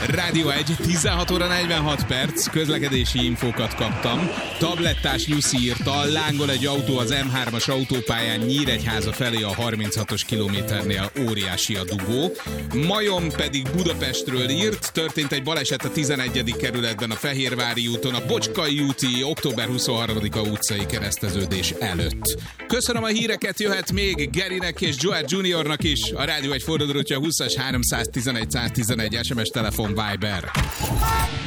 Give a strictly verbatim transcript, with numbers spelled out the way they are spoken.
Rádió egy, tizenhat óra negyvenhat perc, közlekedési infókat kaptam. Tablettás Nyuszi írta, lángol egy autó az em hármas autópályán Nyíregyháza felé a harminchatos kilométernél, óriási a dugó. Majom pedig Budapestről írt, történt egy baleset a tizenegyedik kerületben a Fehérvári úton, a Bocskai úti október huszonharmadika utcai kereszteződés előtt. Köszönöm a híreket, jöhet még Gerinek és Joel Juniornak is. A Rádió egy fordulódrótja húszas háromszáztizenegy száztizenegy es em es telefon Viber.